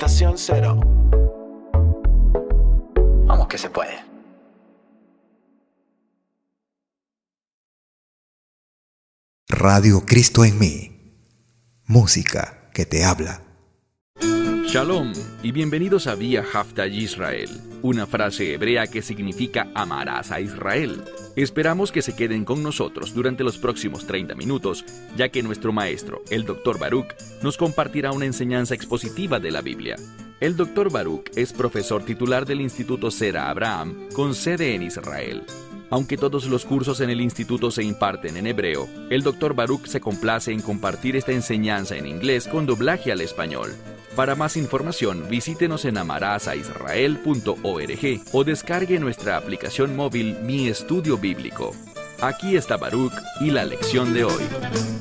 Estación Cero. Vamos que se puede. Radio Cristo en mí. Música que te habla. Shalom y bienvenidos a Vía Hafta Yisrael, una frase hebrea que significa amarás a Israel. Esperamos que se queden con nosotros durante los próximos 30 minutos, ya que nuestro maestro, el Dr. Baruch, nos compartirá una enseñanza expositiva de la Biblia. El Dr. Baruch es profesor titular del Instituto Zera Abraham, con sede en Israel. Aunque todos los cursos en el instituto se imparten en hebreo, el Dr. Baruch se complace en compartir esta enseñanza en inglés con doblaje al español. Para más información, visítenos en amarasaisrael.org o descargue nuestra aplicación móvil Mi Estudio Bíblico. Aquí está Baruch y la lección de hoy.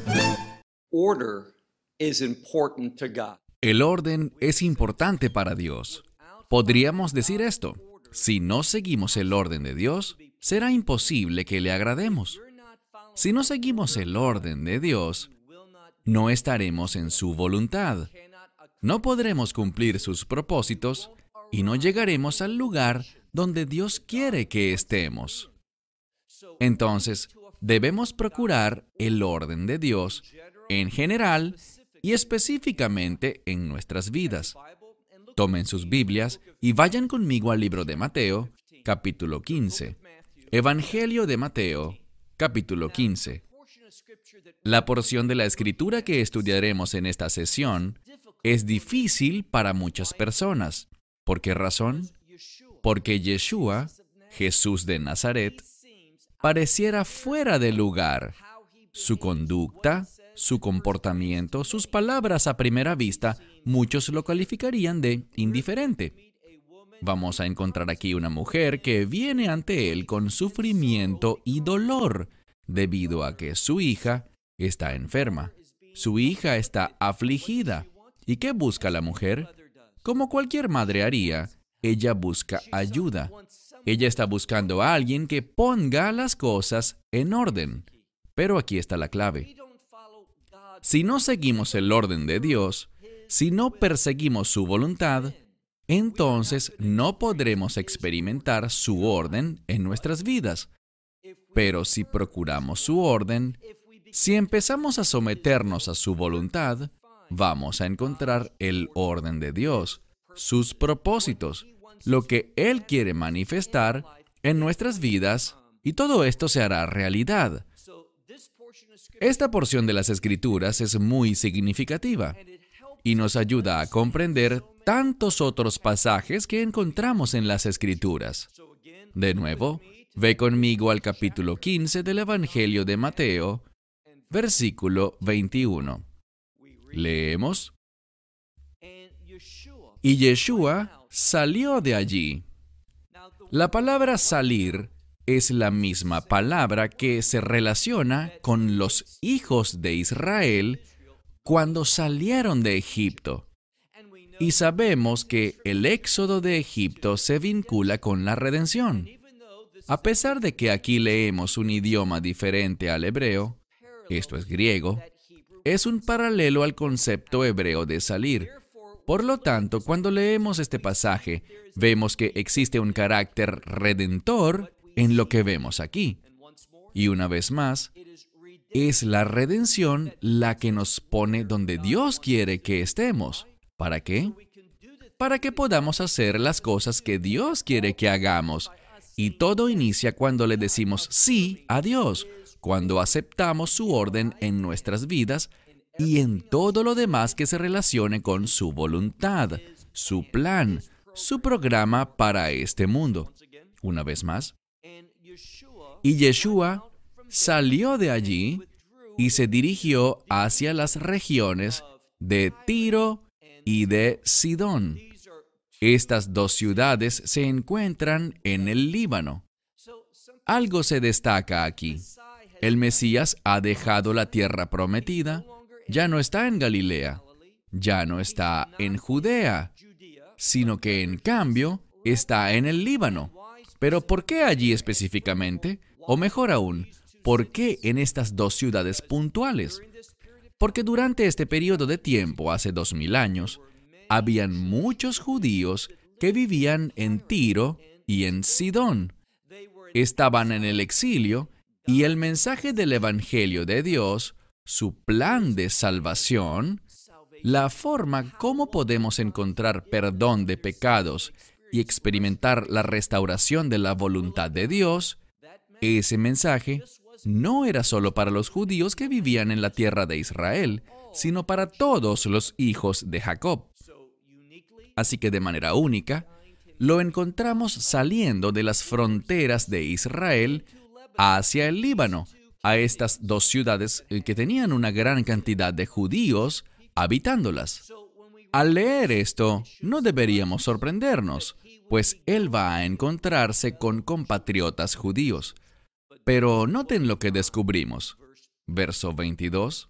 El orden es importante para Dios. Podríamos decir esto: si no seguimos el orden de Dios, será imposible que le agrademos. Si no seguimos el orden de Dios, no estaremos en su voluntad. No podremos cumplir sus propósitos y no llegaremos al lugar donde Dios quiere que estemos. Entonces, debemos procurar el orden de Dios en general y específicamente en nuestras vidas. Tomen sus Biblias y vayan conmigo al libro de Mateo, capítulo 15. Evangelio de Mateo, capítulo 15. La porción de la Escritura que estudiaremos en esta sesión es difícil para muchas personas. ¿Por qué razón? Porque Yeshua, Jesús de Nazaret, pareciera fuera de lugar. Su conducta, su comportamiento, sus palabras a primera vista, muchos lo calificarían de indiferente. Vamos a encontrar aquí una mujer que viene ante él con sufrimiento y dolor debido a que su hija está enferma. Su hija está afligida. ¿Y qué busca la mujer? Como cualquier madre haría, ella busca ayuda. Ella está buscando a alguien que ponga las cosas en orden. Pero aquí está la clave. Si no seguimos el orden de Dios, si no perseguimos su voluntad, entonces no podremos experimentar su orden en nuestras vidas. Pero si procuramos su orden, si empezamos a someternos a su voluntad, vamos a encontrar el orden de Dios, sus propósitos, lo que Él quiere manifestar en nuestras vidas, y todo esto se hará realidad. Esta porción de las Escrituras es muy significativa y nos ayuda a comprender tantos otros pasajes que encontramos en las Escrituras. De nuevo, ve conmigo al capítulo 15 del Evangelio de Mateo, versículo 21. Leemos: y Yeshua salió de allí. La palabra salir es la misma palabra que se relaciona con los hijos de Israel cuando salieron de Egipto. Y sabemos que el éxodo de Egipto se vincula con la redención. A pesar de que aquí leemos un idioma diferente al hebreo, esto es griego, es un paralelo al concepto hebreo de salir. Por lo tanto, cuando leemos este pasaje, vemos que existe un carácter redentor en lo que vemos aquí. Y una vez más, es la redención la que nos pone donde Dios quiere que estemos. ¿Para qué? Para que podamos hacer las cosas que Dios quiere que hagamos. Y todo inicia cuando le decimos sí a Dios, cuando aceptamos su orden en nuestras vidas y en todo lo demás que se relacione con su voluntad, su plan, su programa para este mundo. Una vez más. Y Yeshua salió de allí y se dirigió hacia las regiones de Tiro y de Sidón. Estas dos ciudades se encuentran en el Líbano. Algo se destaca aquí. El Mesías ha dejado la tierra prometida, ya no está en Galilea, ya no está en Judea, sino que en cambio está en el Líbano. ¿Pero por qué allí específicamente? O mejor aún, ¿por qué en estas dos ciudades puntuales? Porque durante este periodo de tiempo, hace 2000 años, Habían muchos judíos que vivían en Tiro y en Sidón. Estaban en el exilio y el mensaje del Evangelio de Dios, su plan de salvación, la forma como podemos encontrar perdón de pecados y experimentar la restauración de la voluntad de Dios, ese mensaje no era solo para los judíos que vivían en la tierra de Israel, sino para todos los hijos de Jacob. Así que de manera única, lo encontramos saliendo de las fronteras de Israel hacia el Líbano, a estas dos ciudades que tenían una gran cantidad de judíos habitándolas. Al leer esto, no deberíamos sorprendernos, pues él va a encontrarse con compatriotas judíos. Pero noten lo que descubrimos. Verso 22.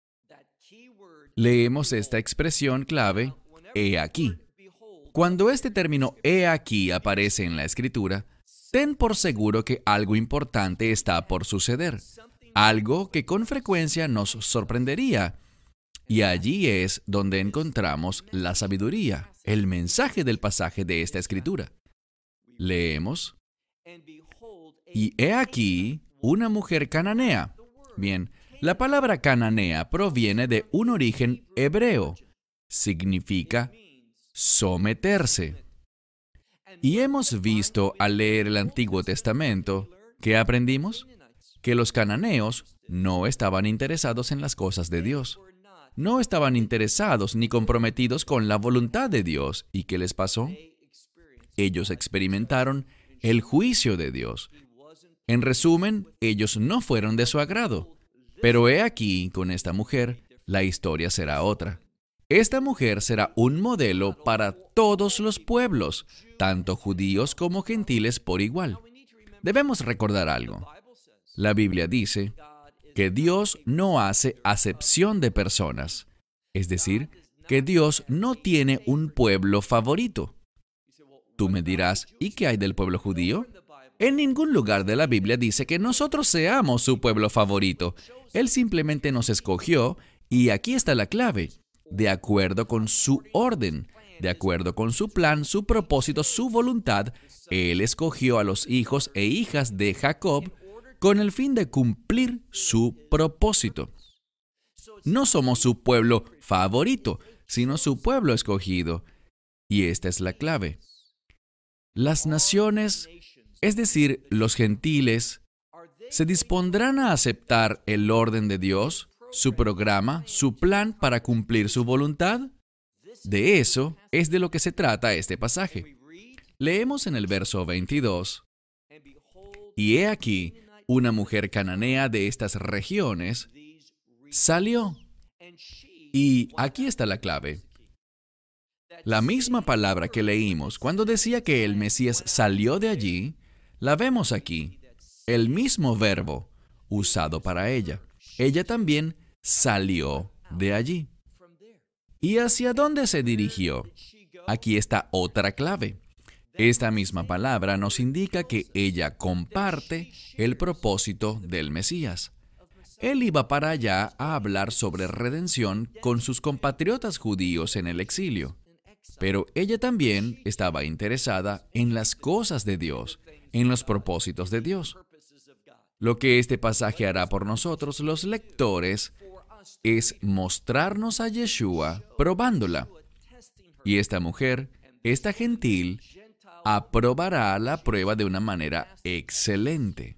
Leemos esta expresión clave, he aquí. Cuando este término he aquí aparece en la Escritura, ten por seguro que algo importante está por suceder, algo que con frecuencia nos sorprendería. Y allí es donde encontramos la sabiduría, el mensaje del pasaje de esta Escritura. Leemos, y he aquí una mujer cananea. Bien, la palabra cananea proviene de un origen hebreo. Significa someterse. Y hemos visto al leer el Antiguo Testamento, ¿qué aprendimos? Que los cananeos no estaban interesados en las cosas de Dios. No estaban interesados ni comprometidos con la voluntad de Dios. ¿Y qué les pasó? Ellos experimentaron el juicio de Dios. En resumen, ellos no fueron de su agrado. Pero he aquí, con esta mujer, la historia será otra. Esta mujer será un modelo para todos los pueblos, tanto judíos como gentiles por igual. Debemos recordar algo. La Biblia dice que Dios no hace acepción de personas. Es decir, que Dios no tiene un pueblo favorito. Tú me dirás, ¿y qué hay del pueblo judío? En ningún lugar de la Biblia dice que nosotros seamos su pueblo favorito. Él simplemente nos escogió, y aquí está la clave. De acuerdo con su orden, de acuerdo con su plan, su propósito, su voluntad, Él escogió a los hijos e hijas de Jacob con el fin de cumplir su propósito. No somos su pueblo favorito, sino su pueblo escogido. Y esta es la clave. Las naciones, es decir, los gentiles, ¿se dispondrán a aceptar el orden de Dios, su programa, su plan para cumplir su voluntad? De eso es de lo que se trata este pasaje. Leemos en el verso 22, y he aquí, una mujer cananea de estas regiones salió. Y aquí está la clave. La misma palabra que leímos cuando decía que el Mesías salió de allí, la vemos aquí. El mismo verbo usado para ella. Ella también salió de allí. ¿Y hacia dónde se dirigió? Aquí está otra clave. Esta misma palabra nos indica que ella comparte el propósito del Mesías. Él iba para allá a hablar sobre redención con sus compatriotas judíos en el exilio. Pero ella también estaba interesada en las cosas de Dios, en los propósitos de Dios. Lo que este pasaje hará por nosotros, los lectores, es mostrarnos a Yeshua probándola. Y esta mujer, esta gentil, aprobará la prueba de una manera excelente.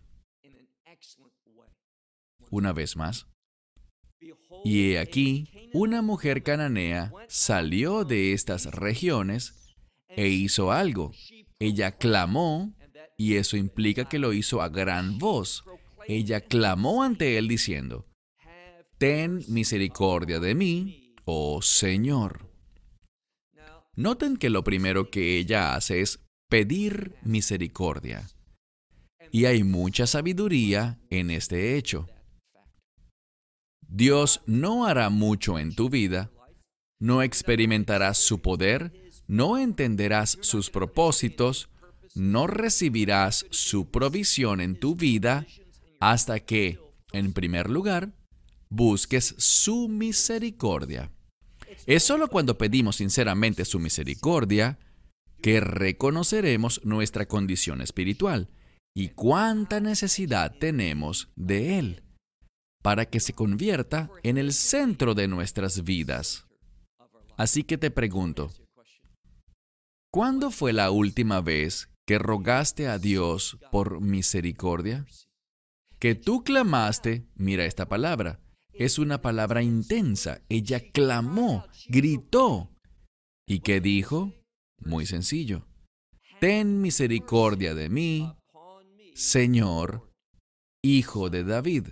Una vez más. Y he aquí, una mujer cananea salió de estas regiones e hizo algo. Ella clamó, y eso implica que lo hizo a gran voz. Ella clamó ante él diciendo, «Ten misericordia de mí, oh Señor». Noten que lo primero que ella hace es pedir misericordia. Y hay mucha sabiduría en este hecho. Dios no hará mucho en tu vida, no experimentarás su poder, no entenderás sus propósitos, no recibirás su provisión en tu vida hasta que, en primer lugar, busques su misericordia. Es solo cuando pedimos sinceramente su misericordia que reconoceremos nuestra condición espiritual y cuánta necesidad tenemos de Él para que se convierta en el centro de nuestras vidas. Así que te pregunto, ¿cuándo fue la última vez que rogaste a Dios por misericordia? Que tú clamaste, mira esta palabra, es una palabra intensa. Ella clamó, gritó. ¿Y qué dijo? Muy sencillo. Ten misericordia de mí, Señor, Hijo de David.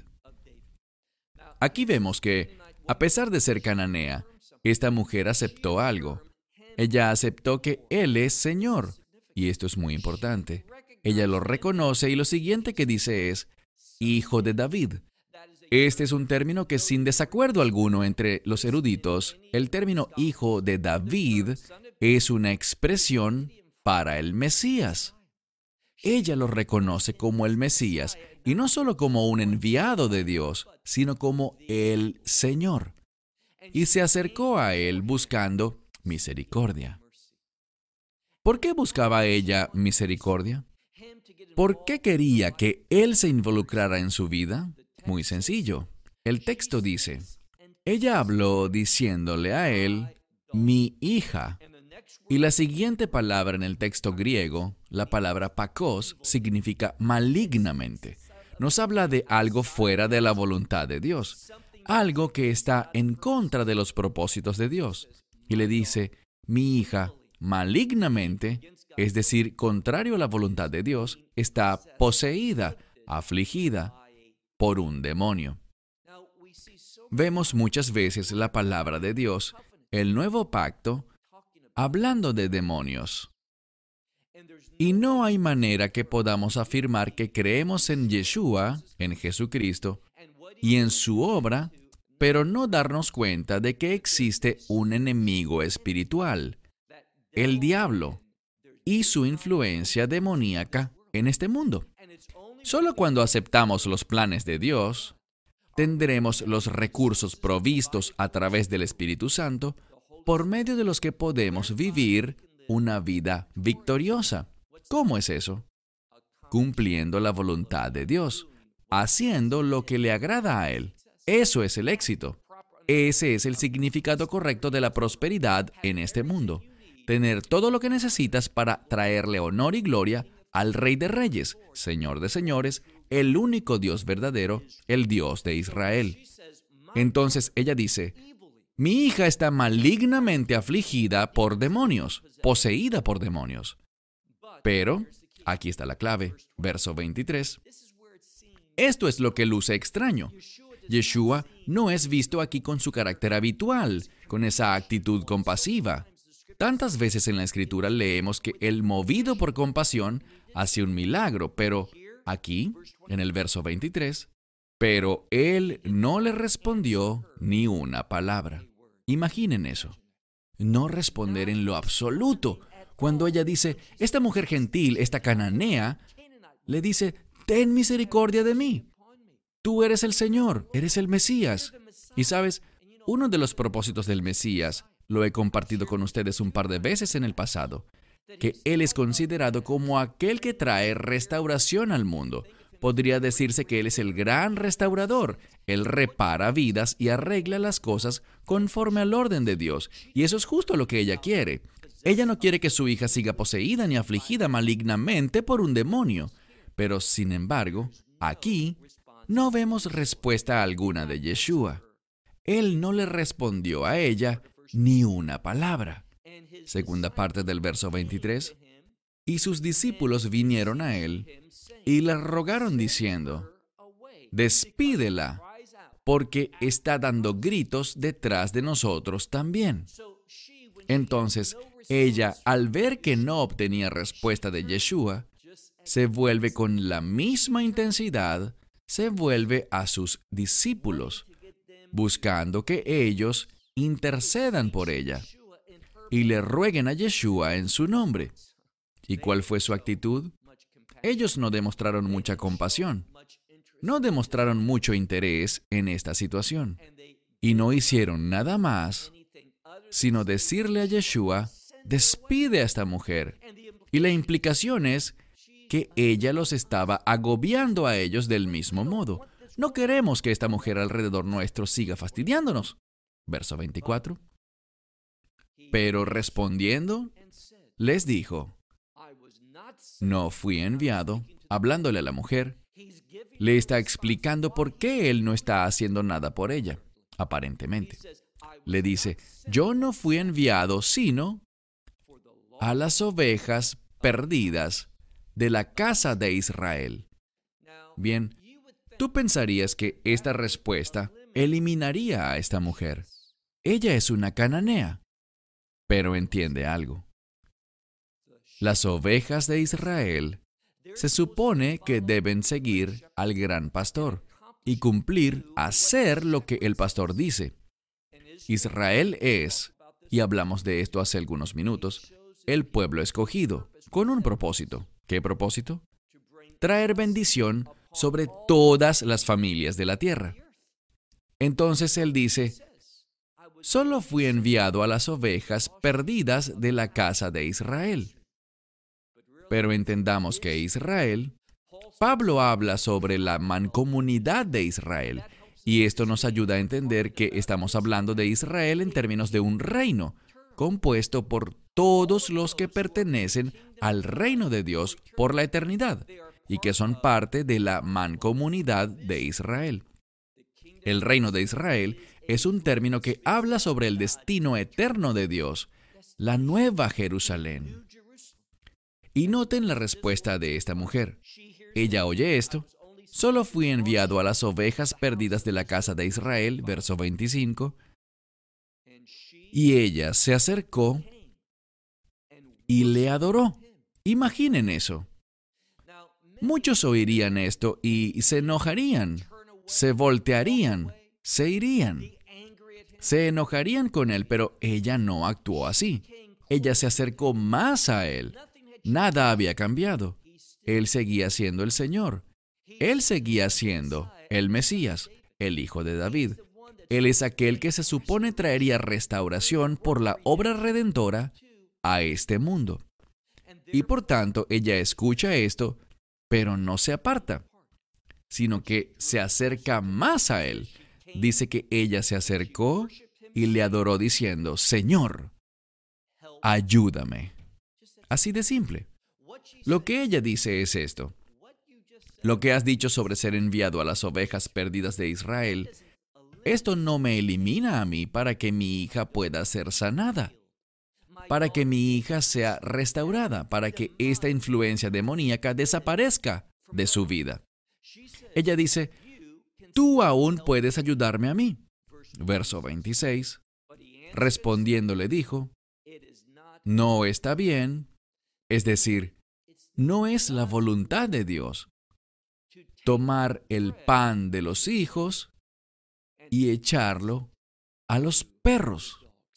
Aquí vemos que, a pesar de ser cananea, esta mujer aceptó algo. Ella aceptó que Él es Señor. Y esto es muy importante. Ella lo reconoce y lo siguiente que dice es, Hijo de David. Este es un término que sin desacuerdo alguno entre los eruditos, el término Hijo de David es una expresión para el Mesías. Ella lo reconoce como el Mesías, y no solo como un enviado de Dios, sino como el Señor. Y se acercó a Él buscando misericordia. ¿Por qué buscaba ella misericordia? ¿Por qué quería que Él se involucrara en su vida? Muy sencillo. El texto dice, ella habló diciéndole a Él, mi hija. Y la siguiente palabra en el texto griego, la palabra pakos, significa malignamente. Nos habla de algo fuera de la voluntad de Dios, algo que está en contra de los propósitos de Dios. Y le dice, mi hija, malignamente, es decir, contrario a la voluntad de Dios, está poseída, afligida por un demonio. Vemos muchas veces la palabra de Dios, el nuevo pacto, hablando de demonios. Y no hay manera que podamos afirmar que creemos en Yeshua, en Jesucristo, y en su obra, pero no darnos cuenta de que existe un enemigo espiritual, el diablo, y su influencia demoníaca en este mundo. Solo cuando aceptamos los planes de Dios, tendremos los recursos provistos a través del Espíritu Santo, por medio de los que podemos vivir una vida victoriosa. ¿Cómo es eso? Cumpliendo la voluntad de Dios, haciendo lo que le agrada a Él. Eso es el éxito. Ese es el significado correcto de la prosperidad en este mundo. Tener todo lo que necesitas para traerle honor y gloria al Rey de Reyes, Señor de Señores, el único Dios verdadero, el Dios de Israel. Entonces ella dice, mi hija está malignamente afligida por demonios, poseída por demonios. Pero, aquí está la clave, verso 23. Esto es lo que luce extraño. Yeshua no es visto aquí con su carácter habitual, con esa actitud compasiva. Tantas veces en la Escritura leemos que Él, movido por compasión, hace un milagro, pero aquí, en el verso 23, pero Él no le respondió ni una palabra. Imaginen eso. No responder en lo absoluto. Cuando ella dice, esta mujer gentil, esta cananea, le dice, ten misericordia de mí. Tú eres el Señor, eres el Mesías. Y sabes, uno de los propósitos del Mesías, lo he compartido con ustedes un par de veces en el pasado, que Él es considerado como aquel que trae restauración al mundo. Podría decirse que Él es el gran restaurador. Él repara vidas y arregla las cosas conforme al orden de Dios. Y eso es justo lo que ella quiere. Ella no quiere que su hija siga poseída ni afligida malignamente por un demonio. Pero, sin embargo, aquí no vemos respuesta alguna de Yeshua. Él no le respondió a ella ni una palabra. Segunda parte del verso 23. Y sus discípulos vinieron a él y le rogaron diciendo, despídela, porque está dando gritos detrás de nosotros también. Entonces, ella, al ver que no obtenía respuesta de Yeshua, se vuelve con la misma intensidad, se vuelve a sus discípulos, buscando que ellos intercedan por ella y le rueguen a Yeshua en su nombre. ¿Y cuál fue su actitud? Ellos no demostraron mucha compasión, no demostraron mucho interés en esta situación y no hicieron nada más sino decirle a Yeshua, despide a esta mujer. Y la implicación es que ella los estaba agobiando a ellos del mismo modo. No queremos que esta mujer alrededor nuestro siga fastidiándonos. Verso 24. Pero respondiendo, les dijo, no fui enviado, hablándole a la mujer. Le está explicando por qué él no está haciendo nada por ella, aparentemente. Le dice, yo no fui enviado sino a las ovejas perdidas de la casa de Israel. Bien, tú pensarías que esta respuesta eliminaría a esta mujer. Ella es una cananea, pero entiende algo. Las ovejas de Israel se supone que deben seguir al gran pastor y cumplir, hacer lo que el pastor dice. Israel es, y hablamos de esto hace algunos minutos, el pueblo escogido, con un propósito. ¿Qué propósito? Traer bendición sobre todas las familias de la tierra. Entonces él dice, solo fui enviado a las ovejas perdidas de la casa de Israel. Pero entendamos que Israel, Pablo habla sobre la mancomunidad de Israel, y esto nos ayuda a entender que estamos hablando de Israel en términos de un reino, compuesto por todos los que pertenecen al reino de Dios por la eternidad, y que son parte de la mancomunidad de Israel. El reino de Israel es un término que habla sobre el destino eterno de Dios, la nueva Jerusalén. Y noten la respuesta de esta mujer. Ella oye esto. Solo fui enviado a las ovejas perdidas de la casa de Israel, verso 25. Y ella se acercó y le adoró. Imaginen eso. Muchos oirían esto y se enojarían, se voltearían, se irían. Se enojarían con él, pero ella no actuó así. Ella se acercó más a él. Nada había cambiado. Él seguía siendo el Señor. Él seguía siendo el Mesías, el Hijo de David. Él es aquel que se supone traería restauración por la obra redentora a este mundo. Y por tanto, ella escucha esto, pero no se aparta, sino que se acerca más a él. Dice que ella se acercó y le adoró diciendo, Señor, ayúdame. Así de simple. Lo que ella dice es esto. Lo que has dicho sobre ser enviado a las ovejas perdidas de Israel, esto no me elimina a mí para que mi hija pueda ser sanada, para que mi hija sea restaurada, para que esta influencia demoníaca desaparezca de su vida. Ella dice, tú aún puedes ayudarme a mí. Verso 26. Respondiendo le dijo, no está bien, es decir, no es la voluntad de Dios tomar el pan de los hijos y echarlo a los perros.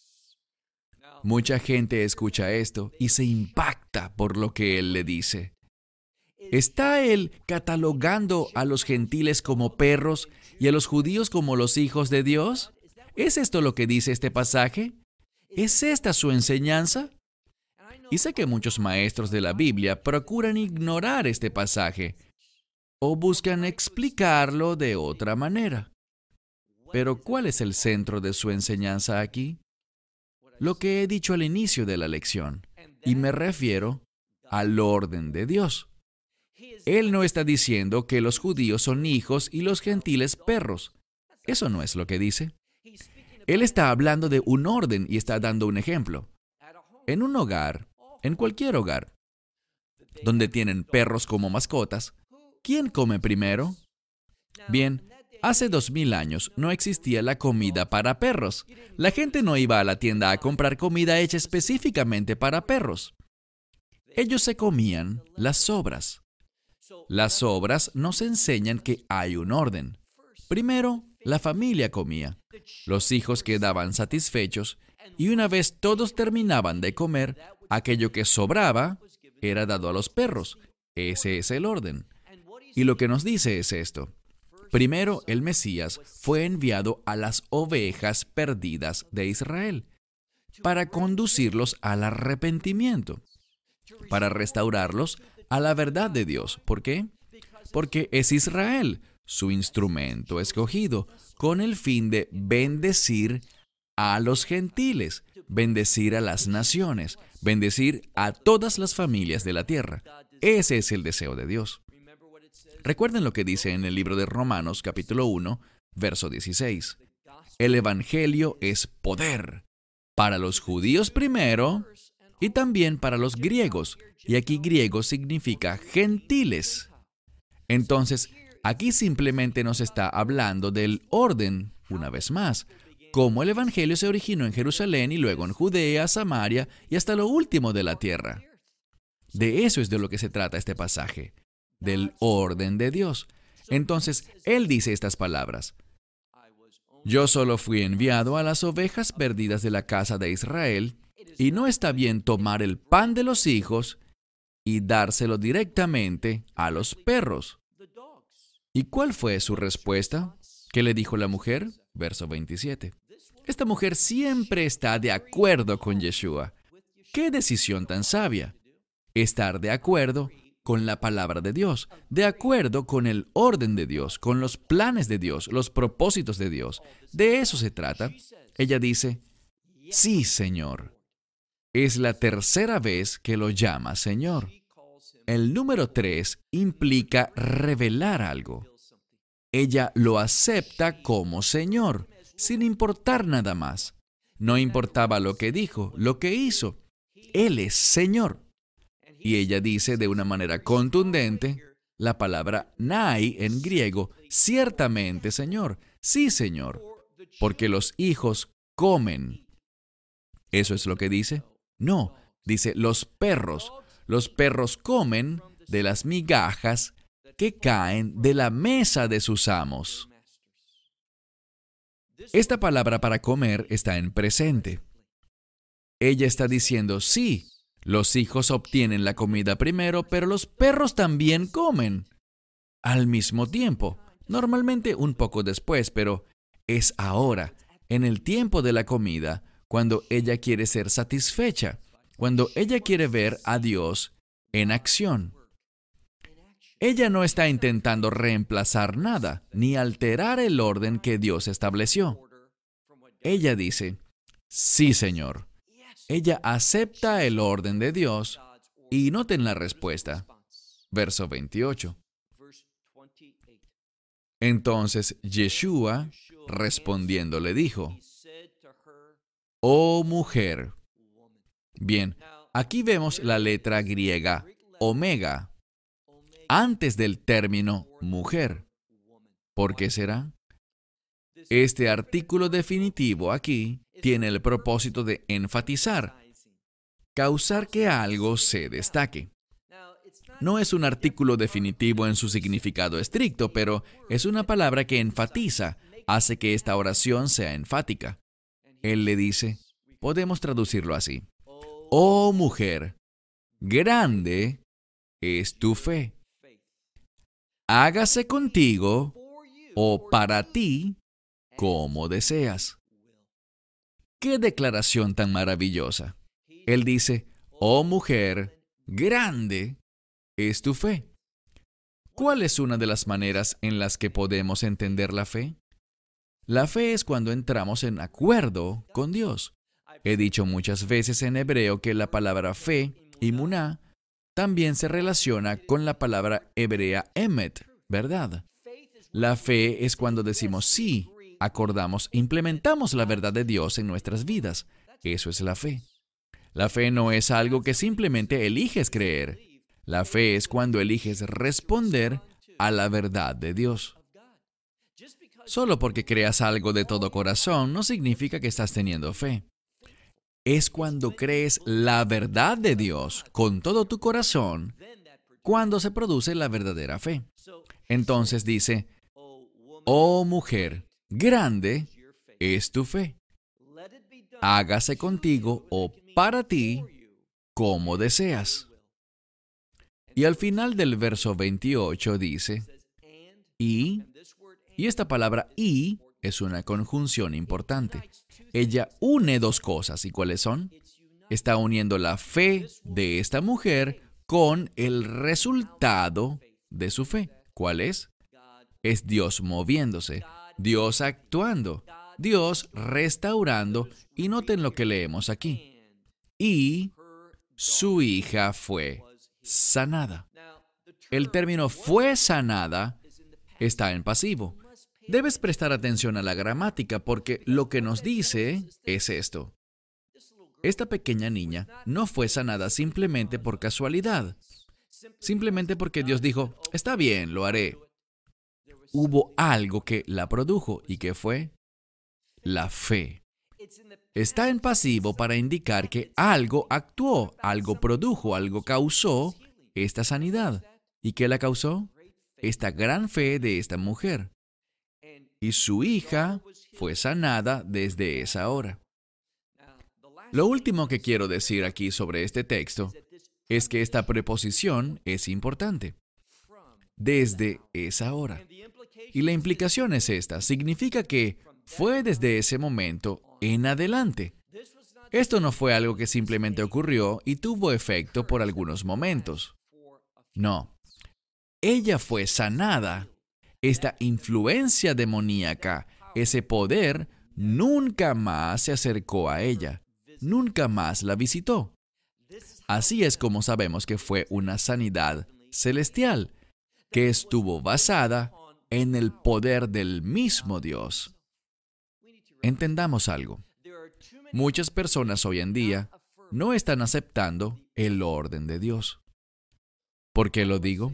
Mucha gente escucha esto y se impacta por lo que él le dice. ¿Está él catalogando a los gentiles como perros y a los judíos como los hijos de Dios? ¿Es esto lo que dice este pasaje? ¿Es esta su enseñanza? Y sé que muchos maestros de la Biblia procuran ignorar este pasaje o buscan explicarlo de otra manera. Pero ¿cuál es el centro de su enseñanza aquí? Lo que he dicho al inicio de la lección, y me refiero al orden de Dios. Él no está diciendo que los judíos son hijos y los gentiles perros. Eso no es lo que dice. Él está hablando de un orden y está dando un ejemplo. En un hogar, en cualquier hogar, donde tienen perros como mascotas, ¿quién come primero? Bien, hace 2000 años no existía la comida para perros. La gente no iba a la tienda a comprar comida hecha específicamente para perros. Ellos se comían las sobras. Las sobras nos enseñan que hay un orden. Primero, la familia comía. Los hijos quedaban satisfechos y una vez todos terminaban de comer, aquello que sobraba era dado a los perros. Ese es el orden. Y lo que nos dice es esto. Primero, el Mesías fue enviado a las ovejas perdidas de Israel. para conducirlos al arrepentimiento, para restaurarlos a la verdad de Dios. ¿Por qué? Porque es Israel, su instrumento escogido, con el fin de bendecir a los gentiles, bendecir a las naciones, bendecir a todas las familias de la tierra. Ese es el deseo de Dios. Recuerden lo que dice en el libro de Romanos, capítulo 1, verso 16. El Evangelio es poder para los judíos primero y también para los griegos. Y aquí griego significa gentiles. Entonces, aquí simplemente nos está hablando del orden, una vez más, cómo el Evangelio se originó en Jerusalén y luego en Judea, Samaria y hasta lo último de la tierra. De eso es de lo que se trata este pasaje, del orden de Dios. Entonces, Él dice estas palabras. Yo solo fui enviado a las ovejas perdidas de la casa de Israel, y no está bien tomar el pan de los hijos y dárselo directamente a los perros. ¿Y cuál fue su respuesta? ¿Qué le dijo la mujer? Verso 27. Esta mujer siempre está de acuerdo con Yeshua. ¡Qué decisión tan sabia! Estar de acuerdo con la palabra de Dios, de acuerdo con el orden de Dios, con los planes de Dios, los propósitos de Dios. De eso se trata. Ella dice, sí, Señor. Es la tercera vez que lo llama Señor. El número 3 implica revelar algo. Ella lo acepta como Señor, sin importar nada más. No importaba lo que dijo, lo que hizo. Él es Señor. Y ella dice de una manera contundente la palabra nai en griego, ciertamente, Señor. Sí, Señor. Porque los hijos comen. ¿Eso es lo que dice? No, dice los perros. Los perros comen de las migajas que caen de la mesa de sus amos. Esta palabra para comer está en presente. Ella está diciendo, sí, los hijos obtienen la comida primero, pero los perros también comen. Al mismo tiempo, normalmente un poco después, pero es ahora, en el tiempo de la comida, cuando ella quiere ser satisfecha, cuando ella quiere ver a Dios en acción. Ella no está intentando reemplazar nada, ni alterar el orden que Dios estableció. Ella dice, sí, Señor. Ella acepta el orden de Dios y noten la respuesta. Verso 28. Entonces Yeshua, respondiendo, le dijo, oh mujer. Bien, aquí vemos la letra griega omega, antes del término mujer. ¿Por qué será? Este artículo definitivo aquí tiene el propósito de enfatizar, causar que algo se destaque. No es un artículo definitivo en su significado estricto, pero es una palabra que enfatiza, hace que esta oración sea enfática. Él le dice, podemos traducirlo así. Oh mujer, grande es tu fe. Hágase contigo o para ti como deseas. ¡Qué declaración tan maravillosa! Él dice, oh mujer, grande es tu fe. ¿Cuál es una de las maneras en las que podemos entender la fe? La fe es cuando entramos en acuerdo con Dios. He dicho muchas veces en hebreo que la palabra fe, imuná, también se relaciona con la palabra hebrea emet, ¿verdad? La fe es cuando decimos sí, acordamos, implementamos la verdad de Dios en nuestras vidas. Eso es la fe. La fe no es algo que simplemente eliges creer. La fe es cuando eliges responder a la verdad de Dios. Solo porque creas algo de todo corazón no significa que estás teniendo fe. Es cuando crees la verdad de Dios con todo tu corazón, cuando se produce la verdadera fe. Entonces dice, oh mujer, grande es tu fe. Hágase contigo o para ti como deseas. Y al final del verso 28 dice, y esta palabra y es una conjunción importante. Ella une dos cosas. ¿Y cuáles son? Está uniendo la fe de esta mujer con el resultado de su fe. ¿Cuál es? Es Dios moviéndose, Dios actuando, Dios restaurando. Y noten lo que leemos aquí. Y su hija fue sanada. El término fue sanada está en pasivo. Debes prestar atención a la gramática porque lo que nos dice es esto. Esta pequeña niña no fue sanada simplemente por casualidad, simplemente porque Dios dijo, está bien, lo haré. Hubo algo que la produjo. ¿Y qué fue? La fe. Está en pasivo para indicar que algo actuó, algo produjo, algo causó esta sanidad. ¿Y qué la causó? Esta gran fe de esta mujer. Y su hija fue sanada desde esa hora. Lo último que quiero decir aquí sobre este texto es que esta preposición es importante. Desde esa hora. Y la implicación es esta. Significa que fue desde ese momento en adelante. Esto no fue algo que simplemente ocurrió y tuvo efecto por algunos momentos. No. Ella fue sanada. Esta influencia demoníaca, ese poder, nunca más se acercó a ella. Nunca más la visitó. Así es como sabemos que fue una sanidad celestial, que estuvo basada en el poder del mismo Dios. Entendamos algo. Muchas personas hoy en día no están aceptando el orden de Dios. ¿Por qué lo digo?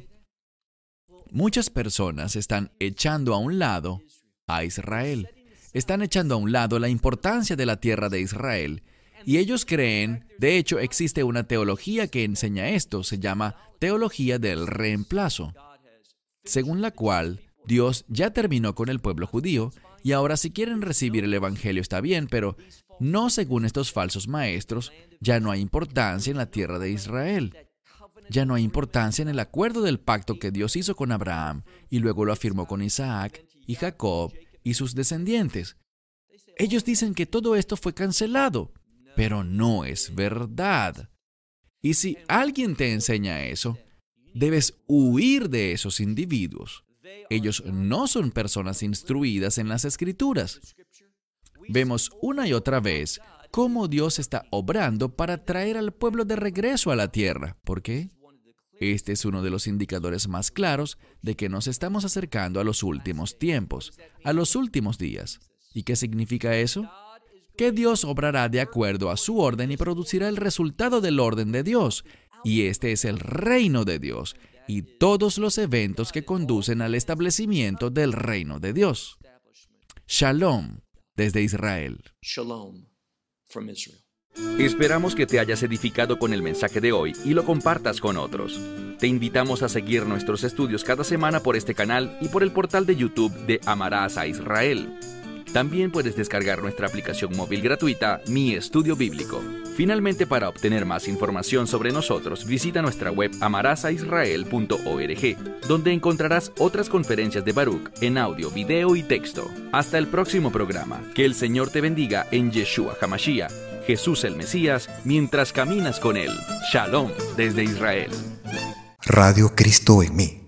Muchas personas están echando a un lado a Israel. Están echando a un lado la importancia de la tierra de Israel. Y ellos creen, de hecho existe una teología que enseña esto, se llama teología del reemplazo, según la cual Dios ya terminó con el pueblo judío y ahora si quieren recibir el evangelio está bien, pero no según estos falsos maestros, ya no hay importancia en la tierra de Israel. Ya no hay importancia en el acuerdo del pacto que Dios hizo con Abraham y luego lo afirmó con Isaac y Jacob y sus descendientes. Ellos dicen que todo esto fue cancelado, pero no es verdad. Y si alguien te enseña eso, debes huir de esos individuos. Ellos no son personas instruidas en las Escrituras. Vemos una y otra vez cómo Dios está obrando para traer al pueblo de regreso a la tierra. ¿Por qué? Este es uno de los indicadores más claros de que nos estamos acercando a los últimos tiempos, a los últimos días. ¿Y qué significa eso? Que Dios obrará de acuerdo a su orden y producirá el resultado del orden de Dios. Y este es el reino de Dios y todos los eventos que conducen al establecimiento del reino de Dios. Shalom desde Israel. Shalom from Israel. Esperamos que te hayas edificado con el mensaje de hoy y lo compartas con otros. Te invitamos a seguir nuestros estudios cada semana por este canal y por el portal de YouTube de Amarás a Israel. También puedes descargar nuestra aplicación móvil gratuita, Mi Estudio Bíblico. Finalmente, para obtener más información sobre nosotros, visita nuestra web amarasaisrael.org, donde encontrarás otras conferencias de Baruch en audio, video y texto. Hasta el próximo programa. Que el Señor te bendiga en Yeshua HaMashiach, Jesús el Mesías, mientras caminas con Él. Shalom desde Israel. Radio Cristo en mí.